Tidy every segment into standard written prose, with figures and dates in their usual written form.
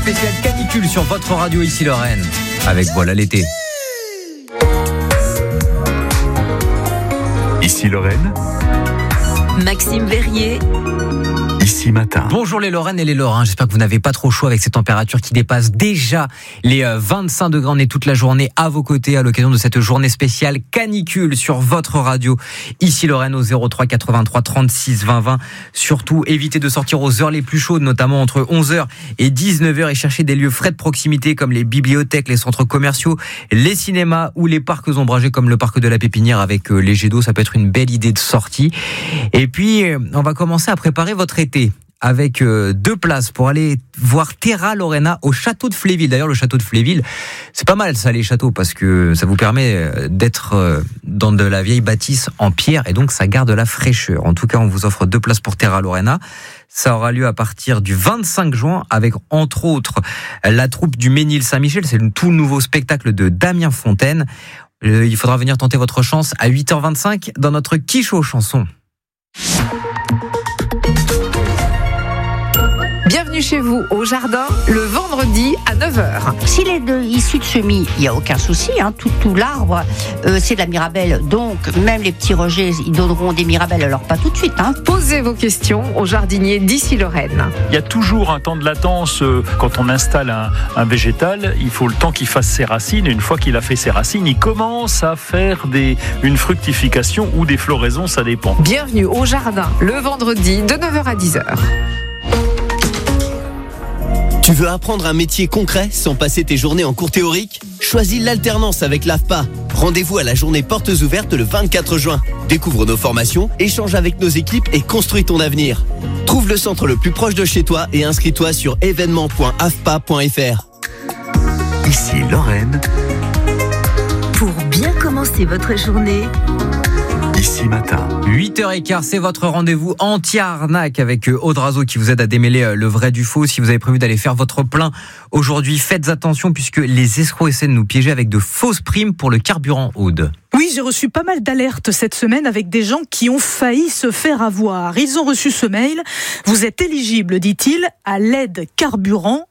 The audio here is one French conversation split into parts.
Spécial canicule sur votre radio ici Lorraine. Avec Voilà l'été. Ici Lorraine. Maxime Verrier. Ici Matin. Bonjour les Lorraines et les Lorrains, j'espère que vous n'avez pas trop chaud avec ces températures qui dépassent déjà les 25 degrés. On est toute la journée à vos côtés à l'occasion de cette journée spéciale canicule sur votre radio. Ici Lorraine au 03 83 36 20 20. Surtout, évitez de sortir aux heures les plus chaudes, notamment entre 11h et 19h et chercher des lieux frais de proximité comme les bibliothèques, les centres commerciaux, les cinémas ou les parcs ombragés comme le parc de la Pépinière avec les jets d'eau. Ça peut être une belle idée de sortie. Et puis, on va commencer à préparer votre été avec 2 places pour aller voir Terra Lorena au château de Fléville. D'ailleurs, le château de Fléville, c'est pas mal ça, les châteaux, parce que ça vous permet d'être dans de la vieille bâtisse en pierre et donc ça garde la fraîcheur. En tout cas, on vous offre 2 places pour Terra Lorena. Ça aura lieu à partir du 25 juin avec, entre autres, la troupe du Ménil-Saint-Michel. C'est le tout nouveau spectacle de Damien Fontaine. Il faudra venir tenter votre chance à 8h25 dans notre quiche aux chansons. Bienvenue chez vous au jardin le vendredi à 9h. S'il est issu de semis, il n'y a aucun souci. Tout l'arbre, c'est de la mirabelle. Donc, même les petits rejets, ils donneront des mirabelles. Alors, pas tout de suite. Posez vos questions au jardinier d'ici Lorraine. Il y a toujours un temps de latence quand on installe un végétal. Il faut le temps qu'il fasse ses racines. Et une fois qu'il a fait ses racines, il commence à faire une fructification ou des floraisons, ça dépend. Bienvenue au jardin le vendredi de 9h à 10h. Tu veux apprendre un métier concret sans passer tes journées en cours théorique ? Choisis l'alternance avec l'AFPA. Rendez-vous à la journée portes ouvertes le 24 juin. Découvre nos formations, échange avec nos équipes et construis ton avenir. Trouve le centre le plus proche de chez toi et inscris-toi sur événement.afpa.fr. Ici Lorraine. Pour bien commencer votre journée, Ici Matin. 8h15, c'est votre rendez-vous anti-arnaque avec Aude Razo qui vous aide à démêler le vrai du faux. Si vous avez prévu d'aller faire votre plein aujourd'hui, faites attention puisque les escrocs essaient de nous piéger avec de fausses primes pour le carburant, Aude. Oui, j'ai reçu pas mal d'alertes cette semaine avec des gens qui ont failli se faire avoir. Ils ont reçu ce mail. Vous êtes éligible, dit-il, à l'aide carburant,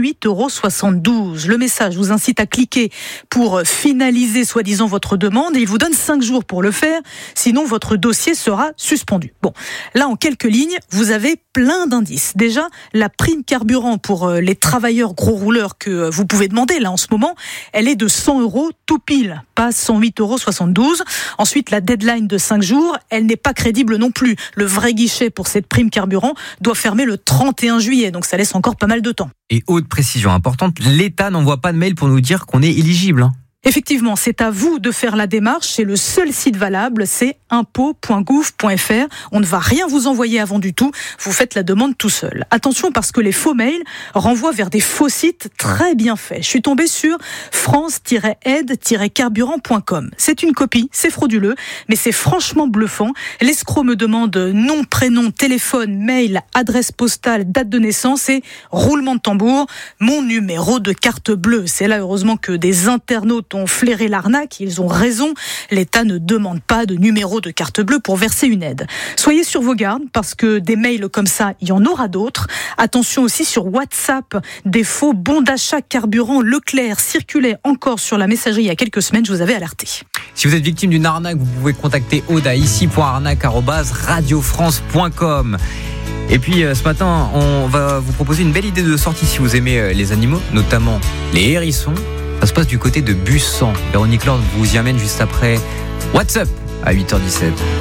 108,72 €. Le message vous incite à cliquer pour finaliser soi-disant votre demande et il vous donne 5 jours pour le faire. Sinon, votre dossier sera suspendu. Bon, là, en quelques lignes, vous avez plein d'indices. Déjà, la prime carburant pour les travailleurs gros rouleurs que vous pouvez demander, là, en ce moment, elle est de 100 € tout pile, pas 108,72 €. Ensuite, la deadline de 5 jours, elle n'est pas crédible non plus. Le vrai guichet pour cette prime carburant doit fermer le 31 juillet, donc ça laisse encore pas mal de temps. Et autre précision importante, l'État n'envoie pas de mail pour nous dire qu'on est éligible. Effectivement, c'est à vous de faire la démarche. C'est le seul site valable, c'est impôts.gouv.fr. On ne va rien vous envoyer avant du tout. Vous faites la demande tout seul. Attention parce que les faux mails renvoient vers des faux sites très bien faits. Je suis tombée sur france-aide-carburant.com. C'est une copie, c'est frauduleux, mais c'est franchement bluffant. L'escroc me demande nom, prénom, téléphone, mail, adresse postale, date de naissance et roulement de tambour, mon numéro de carte bleue. C'est là heureusement que des internautes ont flairé l'arnaque, ils ont raison. L'État ne demande pas de numéro de carte bleue pour verser une aide. Soyez sur vos gardes parce que des mails comme ça, il y en aura d'autres. Attention aussi sur WhatsApp, des faux bons d'achat carburant Leclerc circulaient encore sur la messagerie il y a quelques semaines, je vous avais alerté. Si vous êtes victime d'une arnaque, vous pouvez contacter Aude à ici.arnaque@radiofrance.com. Et puis ce matin, on va vous proposer une belle idée de sortie si vous aimez les animaux, notamment les hérissons. Ça se passe du côté de Bussan. Véronique Lord vous y amène juste après What's Up à 8h17.